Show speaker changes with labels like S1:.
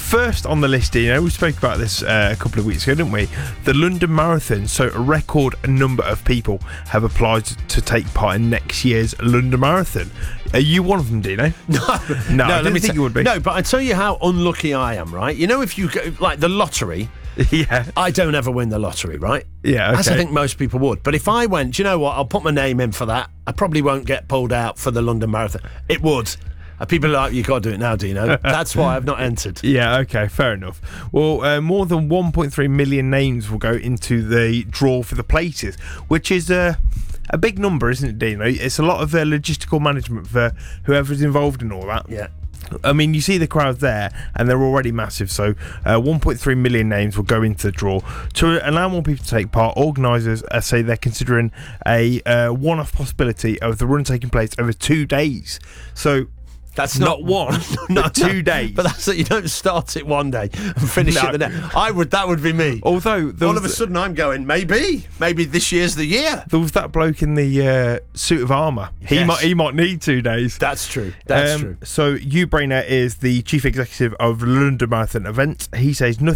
S1: First on the list, we spoke about this a couple of weeks ago, didn't we? The London Marathon. So a record number of people have applied to take part in next year's London Marathon. Are you one of them, Dino?
S2: No,
S1: I didn't think you would be.
S2: No, but I tell you how unlucky I am, right? If you go, like the lottery,
S1: yeah,
S2: I don't ever win the lottery, right?
S1: Yeah, okay.
S2: As I think most people would. But if I went, do you know what? I'll put my name in for that. I probably won't get pulled out for the London Marathon. It would. People are like, you got to do it now, Dino. That's why I've not entered.
S1: Yeah, okay, fair enough. Well, more than 1.3 million names will go into the draw for the places, which is a big number, isn't it, Dino? It's a lot of logistical management for whoever's involved in all that.
S2: Yeah.
S1: I mean, you see the crowd there, and they're already massive. So 1.3 million names will go into the draw. To allow more people to take part, organisers say they're considering a one-off possibility of the run taking place over 2 days. So
S2: that's
S1: not one, not 2 days.
S2: But that's that you don't start it one day and finish it the next. That would be me.
S1: Although
S2: all of a sudden I'm going, maybe this year's the year.
S1: There was that bloke in the suit of armour.
S2: Yes.
S1: He might need 2 days.
S2: That's true. That's true.
S1: So Hugh Brainer is the chief executive of London Marathon Events. He says nothing